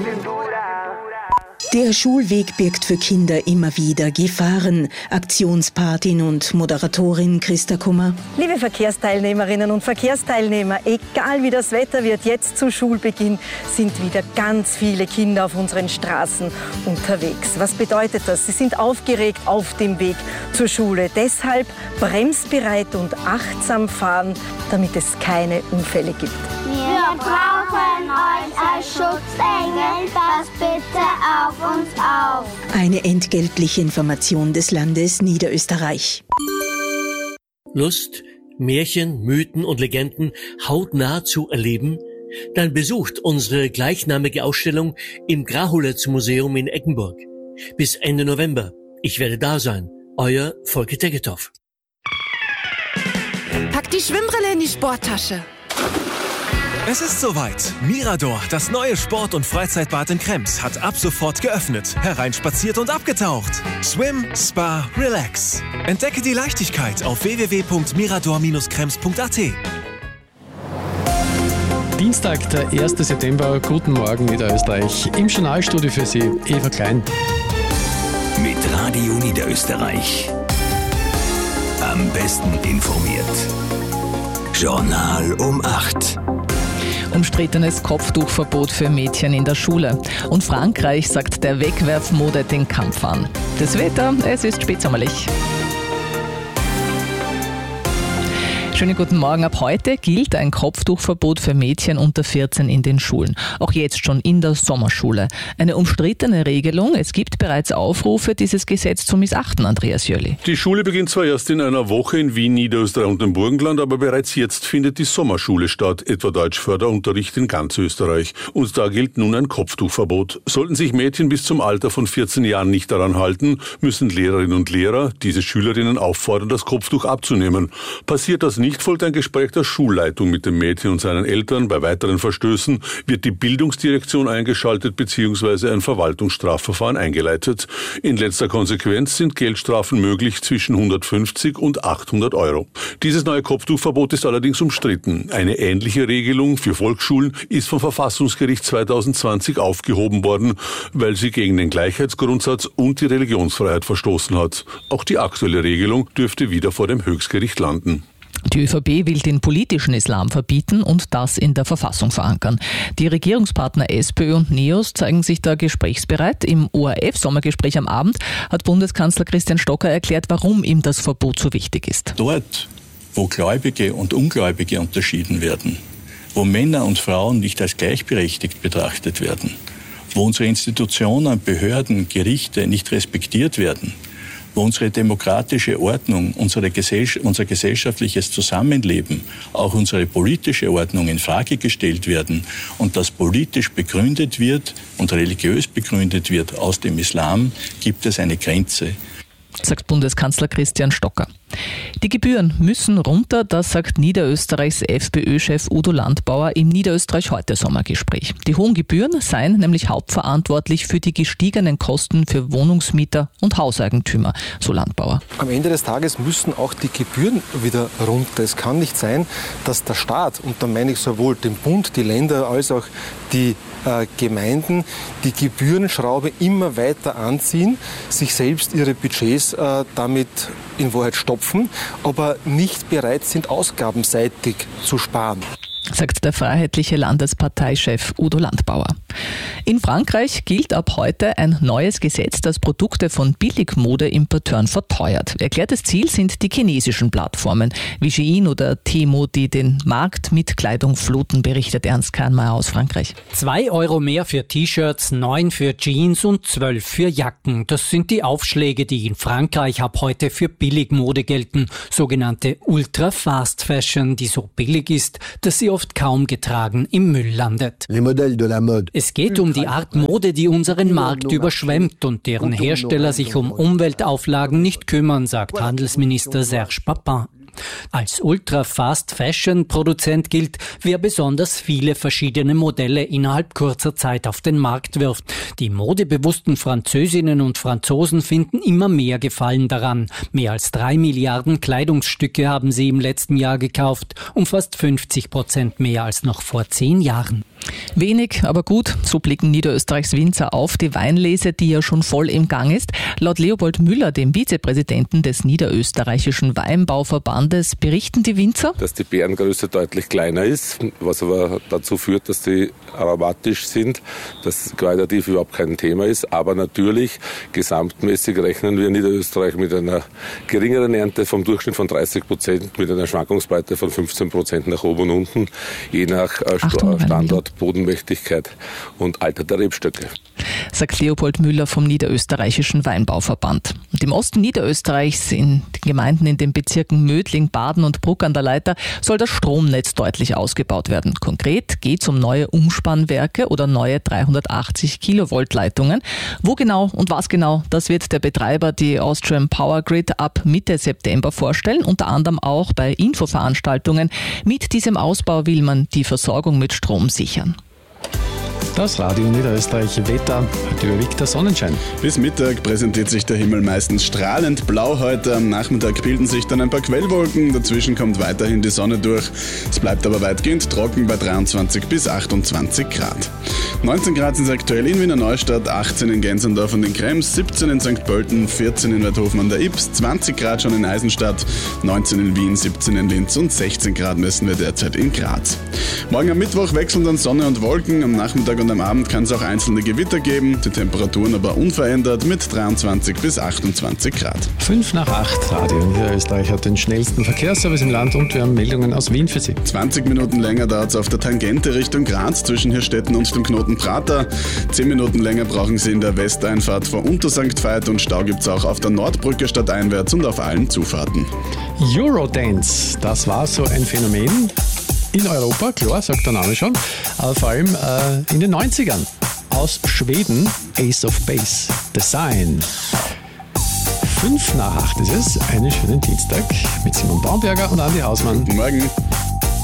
Der Schulweg birgt für Kinder immer wieder Gefahren. Aktionspatin und Moderatorin Christa Kummer. Liebe Verkehrsteilnehmerinnen und Verkehrsteilnehmer, egal wie das Wetter wird, jetzt zu Schulbeginn sind wieder ganz viele Kinder auf unseren Straßen unterwegs. Was bedeutet das? Sie sind aufgeregt auf dem Weg zur Schule. Deshalb bremsbereit und achtsam fahren, damit es keine Unfälle gibt. Wir brauchen euch als Schutzengel, passt bitte auf uns auf. Eine entgeltliche Information des Landes Niederösterreich. Lust, Märchen, Mythen und Legenden hautnah zu erleben? Dann besucht unsere gleichnamige Ausstellung im Grahuletz-Museum in Eggenburg. Bis Ende November. Ich werde da sein. Euer Volker Tegethoff. Pack die Schwimmbrille in die Sporttasche. Es ist soweit. Mirador, das neue Sport- und Freizeitbad in Krems, hat ab sofort geöffnet, hereinspaziert und abgetaucht. Swim, Spa, Relax. Entdecke die Leichtigkeit auf www.mirador-krems.at. Dienstag, der 1. September. Guten Morgen, Niederösterreich. Im Journalstudio für Sie, Eva Klein. Mit Radio Niederösterreich. Am besten informiert. Journal um 8. Umstrittenes Kopftuchverbot für Mädchen in der Schule. Und Frankreich sagt der Wegwerfmode den Kampf an. Das Wetter, es ist spätsommerlich. Schönen guten Morgen. Ab heute gilt ein Kopftuchverbot für Mädchen unter 14 in den Schulen. Auch jetzt schon in der Sommerschule. Eine umstrittene Regelung. Es gibt bereits Aufrufe, dieses Gesetz zu missachten, Andreas Jöli. Die Schule beginnt zwar erst in einer Woche in Wien, Niederösterreich und dem Burgenland, aber bereits jetzt findet die Sommerschule statt, etwa Deutschförderunterricht in ganz Österreich. Und da gilt nun ein Kopftuchverbot. Sollten sich Mädchen bis zum Alter von 14 Jahren nicht daran halten, müssen Lehrerinnen und Lehrer diese Schülerinnen auffordern, das Kopftuch abzunehmen. Passiert das nicht, folgt ein Gespräch der Schulleitung mit dem Mädchen und seinen Eltern. Bei weiteren Verstößen wird die Bildungsdirektion eingeschaltet bzw. ein Verwaltungsstrafverfahren eingeleitet. In letzter Konsequenz sind Geldstrafen möglich zwischen 150 und 800 Euro. Dieses neue Kopftuchverbot ist allerdings umstritten. Eine ähnliche Regelung für Volksschulen ist vom Verfassungsgericht 2020 aufgehoben worden, weil sie gegen den Gleichheitsgrundsatz und die Religionsfreiheit verstoßen hat. Auch die aktuelle Regelung dürfte wieder vor dem Höchstgericht landen. Die ÖVP will den politischen Islam verbieten und das in der Verfassung verankern. Die Regierungspartner SPÖ und NEOS zeigen sich da gesprächsbereit. Im ORF-Sommergespräch am Abend hat Bundeskanzler Christian Stocker erklärt, warum ihm das Verbot so wichtig ist. Dort, wo Gläubige und Ungläubige unterschieden werden, wo Männer und Frauen nicht als gleichberechtigt betrachtet werden, wo unsere Institutionen, Behörden, Gerichte nicht respektiert werden, wo unsere demokratische Ordnung, unser gesellschaftliches Zusammenleben, auch unsere politische Ordnung in Frage gestellt werden und das politisch begründet wird und religiös begründet wird aus dem Islam, gibt es eine Grenze. Sagt Bundeskanzler Christian Stocker. Die Gebühren müssen runter, das sagt Niederösterreichs FPÖ-Chef Udo Landbauer im Niederösterreich heute Sommergespräch. Die hohen Gebühren seien nämlich hauptverantwortlich für die gestiegenen Kosten für Wohnungsmieter und Hauseigentümer, so Landbauer. Am Ende des Tages müssen auch die Gebühren wieder runter. Es kann nicht sein, dass der Staat, und da meine ich sowohl den Bund, die Länder als auch die Gemeinden, die Gebührenschraube immer weiter anziehen, sich selbst ihre Budgets damit in Wahrheit stopfen, aber nicht bereit sind, ausgabenseitig zu sparen. Sagt der freiheitliche Landesparteichef Udo Landbauer. In Frankreich gilt ab heute ein neues Gesetz, das Produkte von Billigmode-Importeuren verteuert. Erklärtes Ziel sind die chinesischen Plattformen wie Shein oder Temu, die den Markt mit Kleidung fluten, berichtet Ernst Kahnmeier aus Frankreich. 2 Euro mehr für T-Shirts, 9 für Jeans und 12 für Jacken. Das sind die Aufschläge, die in Frankreich ab heute für Billigmode gelten. Sogenannte Ultra-Fast-Fashion, die so billig ist, dass sie oft kaum getragen im Müll landet. Es geht um die Art Mode, die unseren Markt überschwemmt und deren Hersteller sich um Umweltauflagen nicht kümmern, sagt Handelsminister Serge Papin. Als Ultra-Fast-Fashion-Produzent gilt, wer besonders viele verschiedene Modelle innerhalb kurzer Zeit auf den Markt wirft. Die modebewussten Französinnen und Franzosen finden immer mehr Gefallen daran. Mehr als 3 Milliarden Kleidungsstücke haben sie im letzten Jahr gekauft, um fast 50% mehr als noch vor 10 Jahren. Wenig, aber gut, so blicken Niederösterreichs Winzer auf die Weinlese, die ja schon voll im Gang ist. Laut Leopold Müller, dem Vizepräsidenten des Niederösterreichischen Weinbauverbandes, berichten die Winzer, dass die Beerengröße deutlich kleiner ist, was aber dazu führt, dass die aromatisch sind, dass qualitativ überhaupt kein Thema ist. Aber natürlich, gesamtmäßig rechnen wir in Niederösterreich mit einer geringeren Ernte vom Durchschnitt von 30%, mit einer Schwankungsbreite von 15% nach oben und unten, je nach Standort, Bodenmächtigkeit und Alter der Rebstöcke. Sagt Leopold Müller vom Niederösterreichischen Weinbauverband. Und im Osten Niederösterreichs, in den Gemeinden in den Bezirken Mödling, Baden und Bruck an der Leitha, soll das Stromnetz deutlich ausgebaut werden. Konkret geht es um neue Umspannwerke oder neue 380 Kilovolt Leitungen. Wo genau und was genau, das wird der Betreiber, die Austrian Power Grid, ab Mitte September vorstellen, unter anderem auch bei Infoveranstaltungen. Mit diesem Ausbau will man die Versorgung mit Strom sichern. Das Radio Niederösterreich Wetter, heute überwiegt der Sonnenschein. Bis Mittag präsentiert sich der Himmel meistens strahlend blau heute. Am Nachmittag bilden sich dann ein paar Quellwolken. Dazwischen kommt weiterhin die Sonne durch. Es bleibt aber weitgehend trocken bei 23 bis 28 Grad. 19 Grad sind es aktuell in Wiener Neustadt, 18 in Gensendorf und in Krems, 17 in St. Pölten, 14 in Weidhofen an der Ips, 20 Grad schon in Eisenstadt, 19 in Wien, 17 in Linz und 16 Grad messen wir derzeit in Graz. Morgen am Mittwoch wechseln dann Sonne und Wolken. Am Nachmittag und am Abend kann es auch einzelne Gewitter geben, die Temperaturen aber unverändert mit 23 bis 28 Grad. 5 nach 8, Radio Niederösterreich hat den schnellsten Verkehrsservice im Land und wir haben Meldungen aus Wien für Sie. 20 Minuten länger dauert es auf der Tangente Richtung Graz zwischen Hirstetten und dem Knoten Prater. 10 Minuten länger brauchen Sie in der Westeinfahrt vor Untersankt Veit und Stau gibt es auch auf der Nordbrücke stadteinwärts und auf allen Zufahrten. Eurodance, das war so ein Phänomen in Europa, klar, sagt der Name schon, aber vor allem in den 90ern. Aus Schweden, Ace of Base, Design. 5 nach 8 ist es, einen schönen Dienstag mit Simon Baumberger und Andi Hausmann. Guten Morgen.